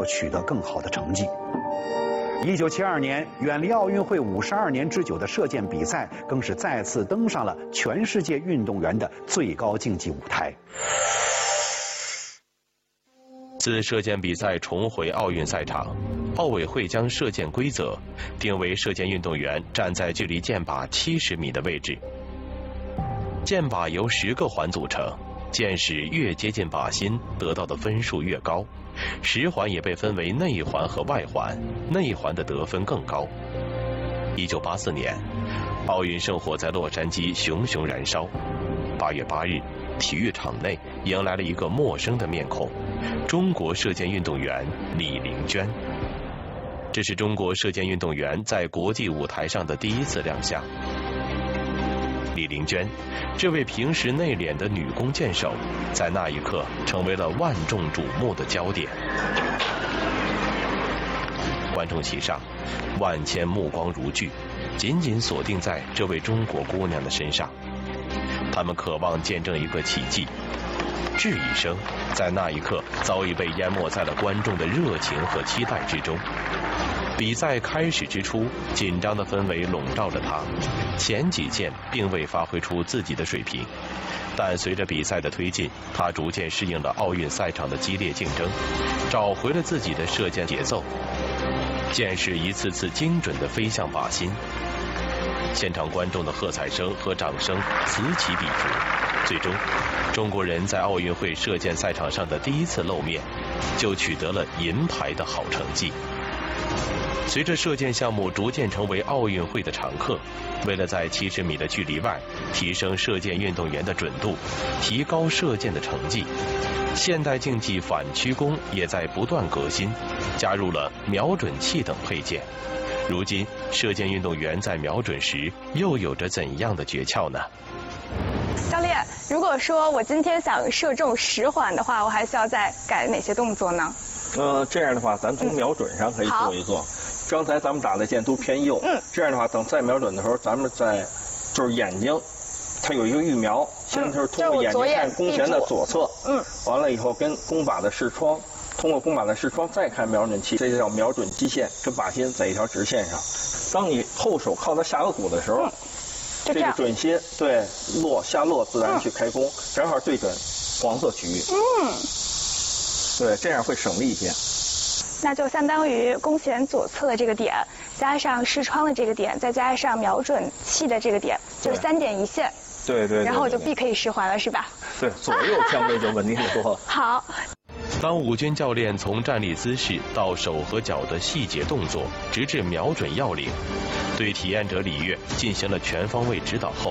取得更好的成绩。1972年，远离奥运会52年之久的射箭比赛，更是再次登上了全世界运动员的最高竞技舞台。 自射箭比赛重回奥运赛场，奥委会将射箭规则定为射箭运动员站在距离箭靶70米的位置。箭靶由10个环组成，箭矢越接近靶心，得到的分数越高。10环也被分为内环和外环，内环的得分更高。1984年，奥运圣火在洛杉矶熊熊燃烧。8月8日，体育场内迎来了一个陌生的面孔——中国射箭运动员李玲娟。这是中国射箭运动员在国际舞台上的第一次亮相。李玲娟，这位平时内敛的女弓箭手，在那一刻成为了万众瞩目的焦点。观众席上，万千目光如炬，紧紧锁定在这位中国姑娘的身上。他们渴望见证一个奇迹，质疑声在那一刻早已被淹没在了观众的热情和期待之中。比赛开始之初，紧张的氛围笼罩着他，前几箭并未发挥出自己的水平，但随着比赛的推进，他逐渐适应了奥运赛场的激烈竞争，找回了自己的射箭节奏，箭矢一次次精准地飞向靶心。现场观众的喝彩声和掌声此起彼伏，最终，中国人在奥运会射箭赛场上的第一次露面，就取得了银牌的好成绩。随着射箭项目逐渐成为奥运会的常客，为了在70米的距离外提升射箭运动员的准度，提高射箭的成绩，现代竞技反曲弓也在不断革新，加入了瞄准器等配件。如今，射箭运动员在瞄准时又有着怎样的诀窍呢？ 教练，如果说我今天想射中10环的话，我还需要再改哪些动作呢？ 这样的话，咱从瞄准上可以做一做。刚才咱们打的箭都偏右，这样的话，等再瞄准的时候，咱们就是眼睛，它有一个预瞄，先就是通过眼睛看弓弦的左侧，完了以后跟弓靶的视窗，通过弓靶的视窗再看瞄准器，这就叫瞄准基线跟靶心在一条直线上。当你后手靠到下颚骨的时候，这个准心对下落自然去开弓，正好对准黄色区域。对，这样会省力一些。 那就相当于弓弦左侧的这个点，加上视窗的这个点，再加上瞄准器的这个点，就是3点一线。对。然后我就必可以10环了，是吧？ 对，左右相位就稳定很多。 好。 当武军教练从站立姿势到手和脚的细节动作，直至瞄准要领，对体验者李悦进行了全方位指导后，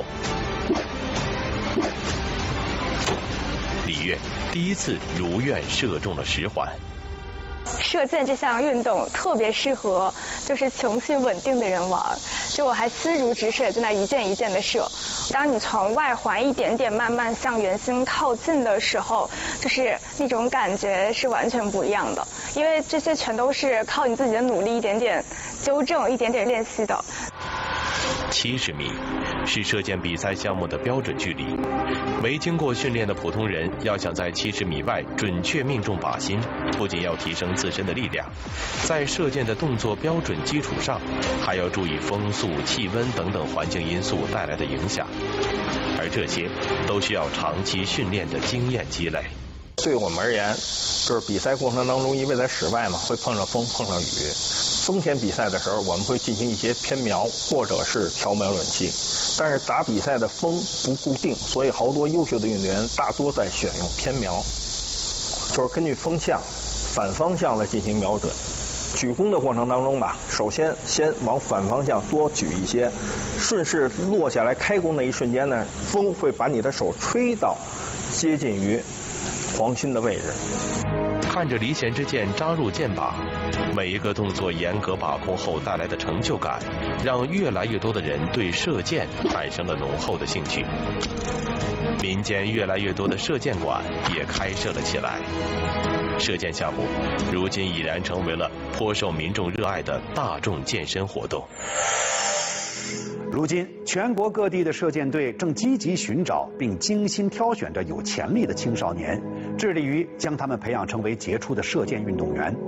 李悦第一次如愿射中了10环。 射箭这项运动特别适合就是情绪稳定的人玩，就我还心如止水，在那一箭一箭的射。当你从外环一点点慢慢向圆心靠近的时候，就是那种感觉是完全不一样的，因为这些全都是靠你自己的努力一点点纠正、一点点练习的。 70米是射箭比赛项目的标准距离，没经过训练的普通人要想在70米外准确命中靶心，不仅要提升自身的力量，在射箭的动作标准基础上，还要注意风速、气温等等环境因素带来的影响，而这些都需要长期训练的经验积累。 对我们而言，就是比赛过程当中，因为在室外嘛，会碰上风、碰上雨。冬天比赛的时候，我们会进行一些偏瞄或者是调瞄准器，但是打比赛的风不固定，所以好多优秀的运动员大多在选用偏瞄，就是根据风向反方向来进行瞄准。举弓的过程当中吧，首先往反方向多举一些，顺势落下来开弓的一瞬间呢，风会把你的手吹到接近于黄心的位置。 看着离弦之箭扎入箭靶，每一个动作严格把控后带来的成就感，让越来越多的人对射箭产生了浓厚的兴趣。民间越来越多的射箭馆也开设了起来。射箭项目如今已然成为了颇受民众热爱的大众健身活动。 如今，全国各地的射箭队正积极寻找并精心挑选着有潜力的青少年，致力于将他们培养成为杰出的射箭运动员。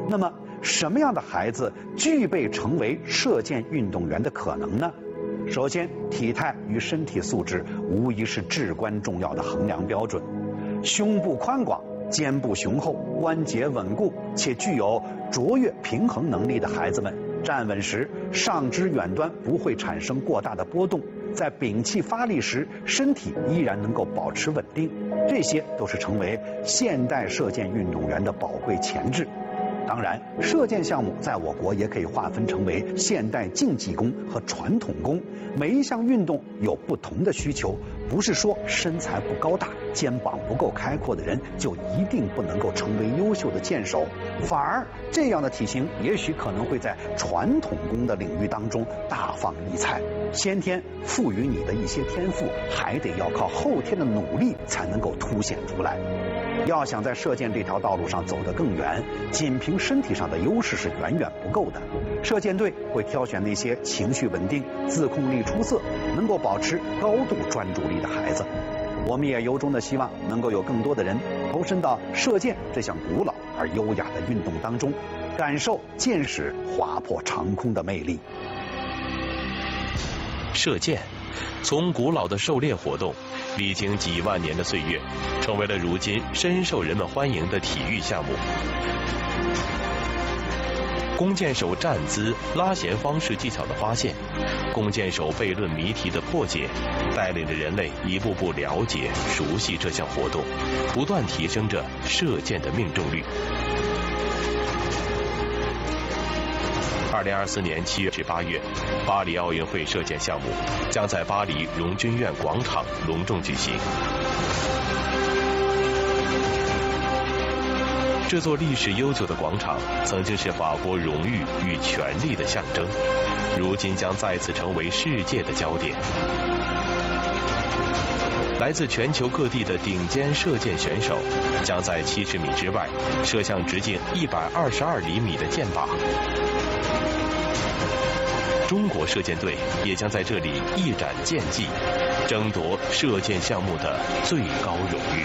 那么，什么样的孩子具备成为射箭运动员的可能呢？首先，体态与身体素质无疑是至关重要的衡量标准。胸部宽广、肩部雄厚、关节稳固且具有卓越平衡能力的孩子们，站稳时上肢远端不会产生过大的波动，在屏气发力时身体依然能够保持稳定。这些都是成为现代射箭运动员的宝贵潜质。当然，射箭项目在我国也可以划分成为现代竞技功和传统功，每一项运动有不同的需求，不是说身材不高大、肩膀不够开阔的人就一定不能够成为优秀的箭手，反而这样的体型也许可能会在传统功的领域当中大放异彩。先天赋予你的一些天赋，还得要靠后天的努力才能够凸显出来。要想在射箭这条道路上走得更远，仅凭身体上的优势是远远不够的。射箭队会挑选那些情绪稳定、自控力出色、能够保持高度专注力的孩子。我们也由衷的希望能够有更多的人投身到射箭这项古老而优雅的运动当中，感受箭矢划破长空的魅力。 射箭从古老的狩猎活动，历经几万年的岁月，成为了如今深受人们欢迎的体育项目。弓箭手站姿、拉弦方式技巧的发现，弓箭手悖论谜题的破解，带领着人类一步步了解、熟悉这项活动，不断提升着射箭的命中率。2024年7月至8月，巴黎奥运会射箭项目将在巴黎荣军院广场隆重举行。这座历史悠久的广场曾经是法国荣誉与权力的象征，如今将再次成为世界的焦点。来自全球各地的顶尖射箭选手将在70米之外射向直径122厘米的箭靶。中国射箭队也将在这里一展剑技，争夺射箭项目的最高荣誉。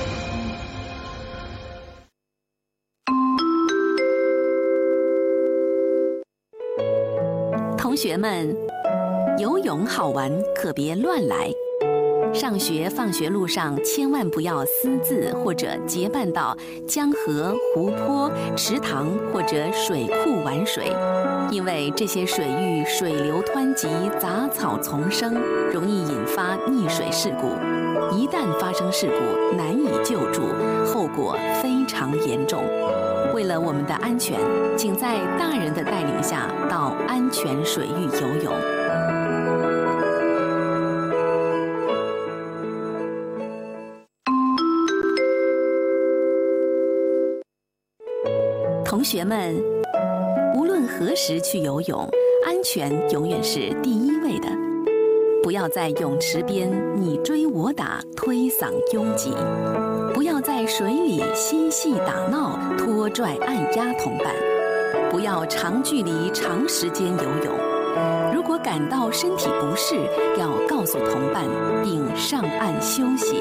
同学们，游泳好玩，可别乱来。上学放学路上千万不要私自或者结伴到江河、湖泊、池塘或者水库玩水，因为这些水域水流湍急，杂草丛生，容易引发溺水事故。一旦发生事故，难以救助，后果非常严重。为了我们的安全，请在大人的带领下到安全水域游泳。同学们，无论何时去游泳，安全永远是第一位的。不要在泳池边你追我打，推搡拥挤；不要在水里嬉戏打闹，拖拽按压同伴；不要长距离长时间游泳。如果感到身体不适，要告诉同伴并上岸休息。